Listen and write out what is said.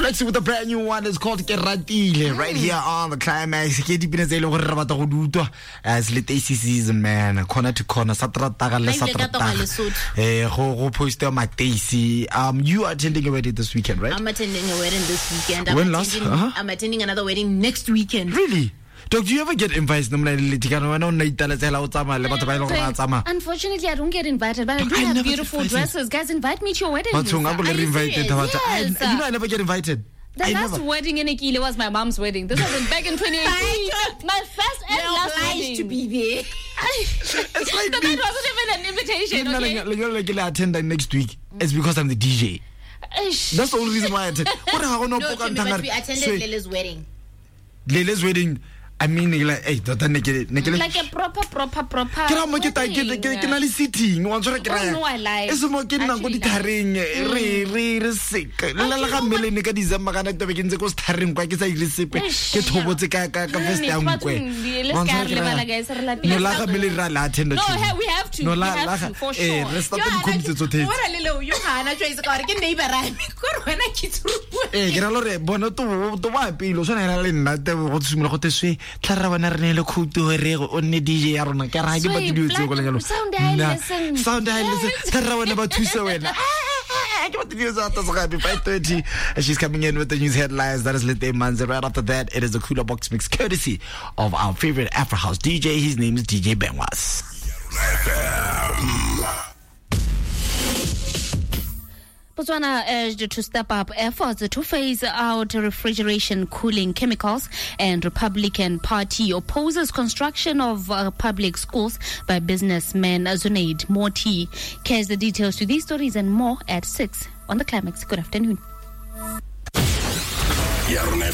Flexing with a brand new one. It's called Keratile right here on the Climax. Ke dipina tse ile go re batla go dutwa as late season, man. Corner to corner, satrataga le satrataga. Go post my Daisy. You are attending a wedding this weekend, right? I'm attending a wedding this weekend. I'm attending another wedding next weekend. Really? Doc, do you ever get invites? Unfortunately, I don't get invited, but I do have beautiful dresses. Guys, invite me to your wedding. Are you serious? Yes. You know, I never get invited. The last wedding in Ikile was my mom's wedding. This was back in 2018. My first and last wedding. To be there. It's like that wasn't even an invitation. Okay? I attend next week. It's because I'm the DJ. That's the only reason why I attend. But we attended Lele's wedding. Lele's wedding. I mean, like, hey, like a proper. sitting. No, I like. It's more getting a good tiring. Sick. December, I begin to go starring quite a recipe. Get over the caca. No, we have to. No, for sure. Let's stop the Clara wa re le khuto re o ne DJ ya rona ka ra ke ba dilo tse go lengelo sound high listen Clara wa ne ba thusa wena ke ba dilo tsa tsa ga 5:30 she's coming in with the news headlines. That is Lete Manze. Right after that it is a Cooler Box mix courtesy of our favorite Afro House DJ. His name is DJ Benwas. Botswana urged to step up efforts to phase out refrigeration cooling chemicals, and Republican Party opposes construction of public schools by businessman Zunaid Moti. Here's the details to these stories and more at 6 on the Climax. Good afternoon.